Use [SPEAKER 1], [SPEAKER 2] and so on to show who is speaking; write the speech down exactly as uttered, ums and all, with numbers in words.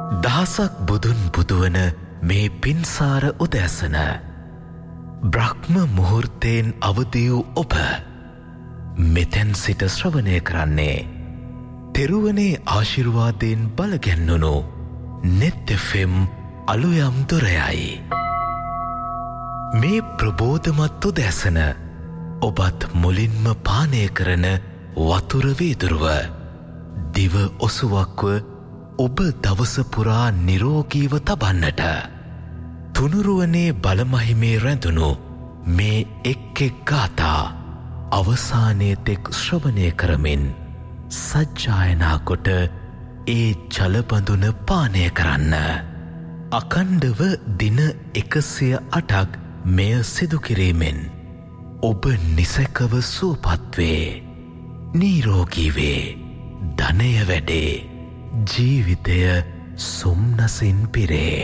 [SPEAKER 1] දහසක් බුදුන් බුදුවන මේ පින්සාර උදෑසන බ්‍රහ්ම මුහුර්තයෙන් අවදි වූ ඔබ මෙතෙන් සිට ශ්‍රවණය කරන්නේ තෙරුවනේ ආශිර්වාදයෙන් බලගැන්වුණු නෙත් එෆ් එම් අලුයම් දොරයයි. මේ ප්‍රබෝධමත් උදෑසන ඔබත් මුලින්ම පානය කරන වතුර වීදුරුව දිව ඔසුවක්ව ඔබ දවස පුරා නිරෝගීව තබන්නට තුනුරුවනේ බලමහිමේ රැඳුණු මේ එක් එක් ගාථා අවසානයේ තෙක් ශ්‍රවණය කරමින් සජ්ජායනා කොට ඒ ජලබඳුන පානය කරන්න. අඛණ්ඩව දින එකසිය අටක් මෙය සිදු කිරීමෙන් ඔබ නිසකව සුවපත් වේ, නිරෝගී වේ, ධනය වැඩේ, ජීවිතය සොම්නසින් පිරේ.